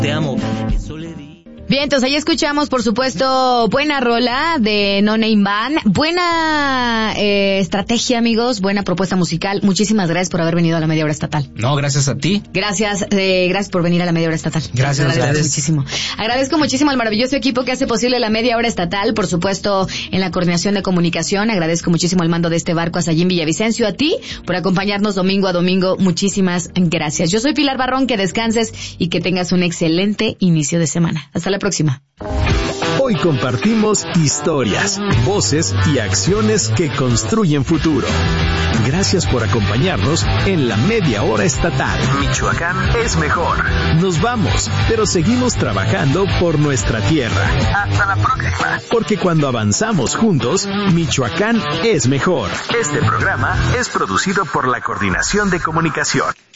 Te amo, eso le di. Bien, entonces ahí escuchamos, por supuesto, buena rola de No Name Band, buena estrategia, amigos, buena propuesta musical. Muchísimas gracias por haber venido a la Media Hora Estatal. No, gracias a ti. Gracias por venir a la Media Hora Estatal. Gracias a ustedes. Muchísimo. Agradezco muchísimo al maravilloso equipo que hace posible la Media Hora Estatal, por supuesto, en la coordinación de comunicación. Agradezco muchísimo al mando de este barco a Sayín Villavicencio, a ti, por acompañarnos domingo a domingo. Muchísimas gracias. Yo soy Pilar Barrón, que descanses y que tengas un excelente inicio de semana. Hasta la próxima. Hoy compartimos historias, voces y acciones que construyen futuro. Gracias por acompañarnos en la Media Hora Estatal. Michoacán es mejor. Nos vamos, pero seguimos trabajando por nuestra tierra. Hasta la próxima. Porque cuando avanzamos juntos, Michoacán es mejor. Este programa es producido por la Coordinación de Comunicación.